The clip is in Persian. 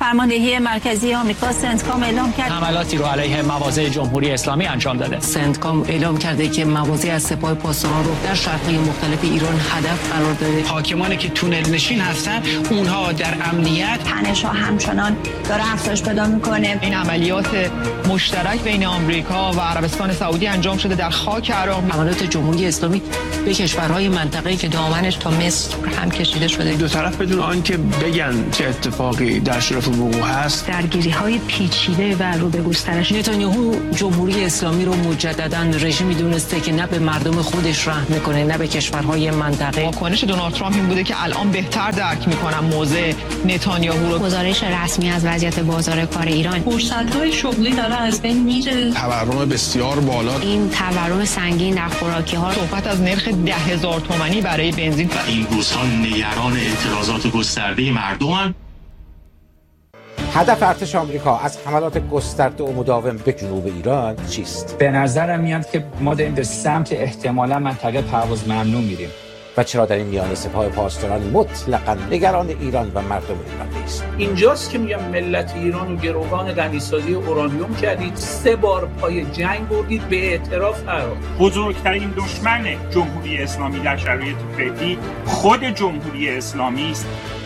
فرماندهی مرکزی آمریکا سنتکام اعلام کرد حملاتی رو علیه مواضع جمهوری اسلامی انجام داده. سنتکام اعلام کرده که مواضع از سپاه پاسداران رو در شهرهای مختلف ایران هدف قرار داده. حاکمانی که تونل نشین هستن اونها در امنیت، تنش‌ها همچنان داره افزایش پیدا میکنه. این عملیات مشترک بین آمریکا و عربستان سعودی انجام شده در خاک عراق. حملات جمهوری اسلامی به کشورهای منطقه‌ای که دامنش تا مصر هم کشیده شده. دو طرف بدون آنکه بگن چه اتفاقی در شرف وقوع هست. درگیری‌های پیچیده و رو به گسترش. نتانیاهو جمهوری اسلامی رو مجدداً رژیمی دونسته که نه به مردم خودش رحم میکنه نه به کشورهای منطقه. واکنش دونالد ترامپ این بوده که الان بهتر درک میکنم موضع نتانیاهو رو. گزارش رسمی از وضعیت بازار کار ایران. فرصت‌های شغلی داره از بین میره. تورم بسیار بالا. این تورم سنگین در خوراکی‌ها. صحبت از نرخ 10,000 تومانی برای بنزین و این روزها نگران اعتراضات گسترده مردم. هدف ارتش آمریکا از حملات گسترده و مداوم به جنوب ایران چیست؟ به نظرم میاد که ما داریم به سمت احتمالاً منطقه پرواز ممنوع میریم. و چرا در این میان سپاه پاسداران مطلقاً نگران ایران و مردم ایران نیست؟ اینجاست که میگم ملت ایران و گروگان غنیسازی اورانیوم کردید، 3 بار پای جنگ بردید، به اعتراف قرار. بزرگترین دشمن جمهوری اسلامی در شرایط فعلی خود جمهوری اسلامی است.